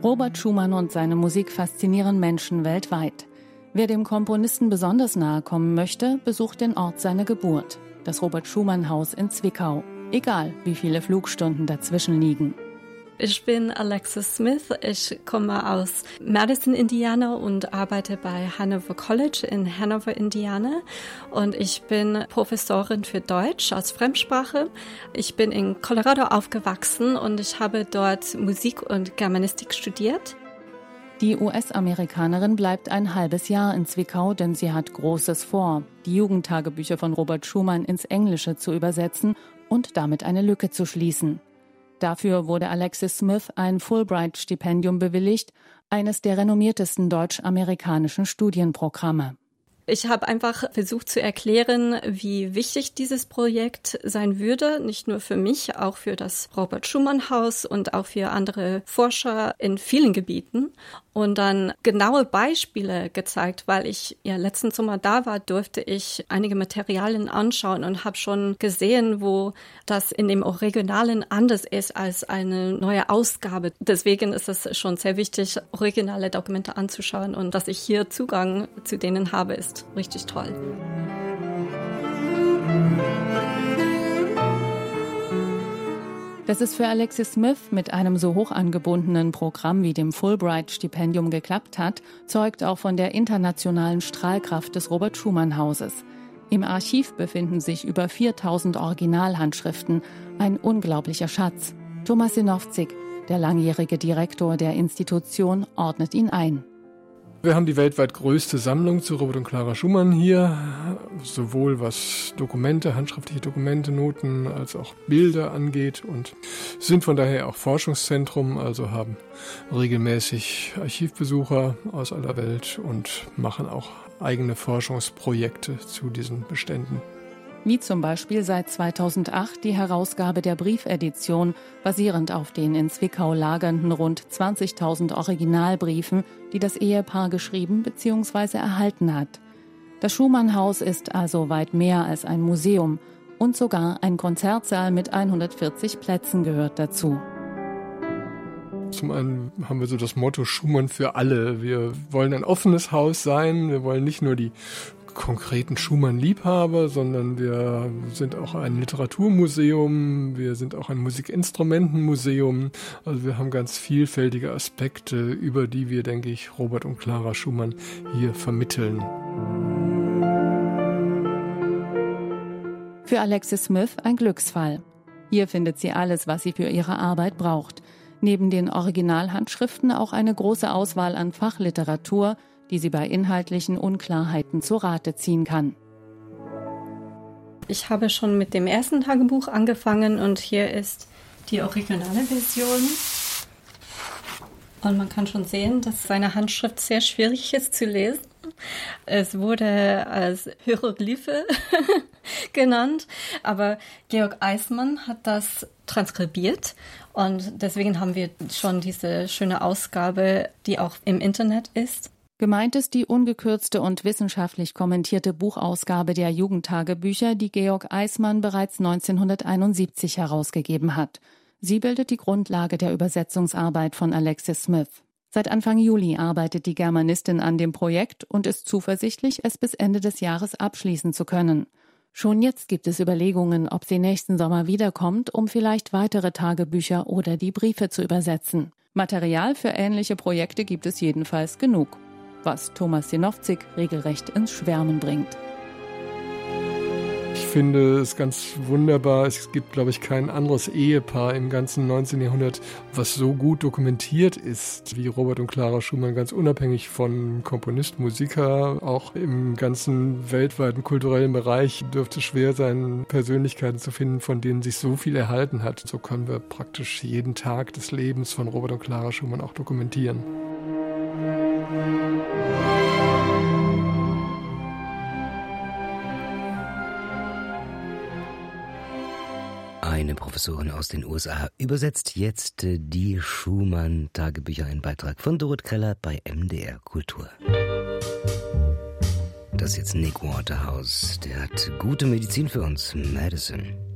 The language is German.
Robert Schumann und seine Musik faszinieren Menschen weltweit. Wer dem Komponisten besonders nahe kommen möchte, besucht den Ort seiner Geburt, das Robert-Schumann-Haus in Zwickau, egal wie viele Flugstunden dazwischen liegen. Ich bin Alexis Smith, ich komme aus Madison, Indiana und arbeite bei Hanover College in Hanover, Indiana. Und ich bin Professorin für Deutsch als Fremdsprache. Ich bin in Colorado aufgewachsen und ich habe dort Musik und Germanistik studiert. Die US-Amerikanerin bleibt ein halbes Jahr in Zwickau, denn sie hat Großes vor, die Jugendtagebücher von Robert Schumann ins Englische zu übersetzen und damit eine Lücke zu schließen. Dafür wurde Alexis Smith ein Fulbright-Stipendium bewilligt, eines der renommiertesten deutsch-amerikanischen Studienprogramme. Ich habe einfach versucht zu erklären, wie wichtig dieses Projekt sein würde, nicht nur für mich, auch für das Robert-Schumann-Haus und auch für andere Forscher in vielen Gebieten. Und dann genaue Beispiele gezeigt, weil ich ja letzten Sommer da war, durfte ich einige Materialien anschauen und habe schon gesehen, wo das in dem Originalen anders ist als eine neue Ausgabe. Deswegen ist es schon sehr wichtig, originale Dokumente anzuschauen, und dass ich hier Zugang zu denen habe, ist richtig toll. Dass es für Alexis Smith mit einem so hoch angebundenen Programm wie dem Fulbright-Stipendium geklappt hat, zeugt auch von der internationalen Strahlkraft des Robert-Schumann-Hauses. Im Archiv befinden sich über 4000 Originalhandschriften, ein unglaublicher Schatz. Thomas Sinowczyk, der langjährige Direktor der Institution, ordnet ihn ein. Wir haben die weltweit größte Sammlung zu Robert und Clara Schumann hier, sowohl was Dokumente, handschriftliche Dokumente, Noten, als auch Bilder angeht, und sind von daher auch Forschungszentrum, also haben regelmäßig Archivbesucher aus aller Welt und machen auch eigene Forschungsprojekte zu diesen Beständen. Wie zum Beispiel seit 2008 die Herausgabe der Briefedition, basierend auf den in Zwickau lagernden rund 20.000 Originalbriefen, die das Ehepaar geschrieben bzw. erhalten hat. Das Schumann-Haus ist also weit mehr als ein Museum, und sogar ein Konzertsaal mit 140 Plätzen gehört dazu. Zum einen haben wir so das Motto Schumann für alle. Wir wollen ein offenes Haus sein, wir wollen nicht nur die konkreten Schumann-Liebhaber, sondern wir sind auch ein Literaturmuseum, wir sind auch ein Musikinstrumentenmuseum. Also wir haben ganz vielfältige Aspekte, über die wir, denke ich, Robert und Clara Schumann hier vermitteln. Für Alexis Smith ein Glücksfall. Hier findet sie alles, was sie für ihre Arbeit braucht. Neben den Originalhandschriften auch eine große Auswahl an Fachliteratur, die sie bei inhaltlichen Unklarheiten zu Rate ziehen kann. Ich habe schon mit dem ersten Tagebuch angefangen und hier ist die originale Version. Und man kann schon sehen, dass seine Handschrift sehr schwierig ist zu lesen. Es wurde als Hieroglyphe genannt, aber Georg Eismann hat das transkribiert, und deswegen haben wir schon diese schöne Ausgabe, die auch im Internet ist. Gemeint ist die ungekürzte und wissenschaftlich kommentierte Buchausgabe der Jugendtagebücher, die Georg Eismann bereits 1971 herausgegeben hat. Sie bildet die Grundlage der Übersetzungsarbeit von Alexis Smith. Seit Anfang Juli arbeitet die Germanistin an dem Projekt und ist zuversichtlich, es bis Ende des Jahres abschließen zu können. Schon jetzt gibt es Überlegungen, ob sie nächsten Sommer wiederkommt, um vielleicht weitere Tagebücher oder die Briefe zu übersetzen. Material für ähnliche Projekte gibt es jedenfalls genug, was Thomas Sinowczyk regelrecht ins Schwärmen bringt. Ich finde es ganz wunderbar. Es gibt, glaube ich, kein anderes Ehepaar im ganzen 19. Jahrhundert, was so gut dokumentiert ist wie Robert und Clara Schumann, ganz unabhängig von Komponist, Musiker. Auch im ganzen weltweiten kulturellen Bereich dürfte es schwer sein, Persönlichkeiten zu finden, von denen sich so viel erhalten hat. So können wir praktisch jeden Tag des Lebens von Robert und Clara Schumann auch dokumentieren. Eine Professorin aus den USA übersetzt jetzt die Schumann-Tagebücher, ein Beitrag von Dorot Kreller bei MDR Kultur. Das ist jetzt Nick Waterhouse, der hat gute Medizin für uns, Madison.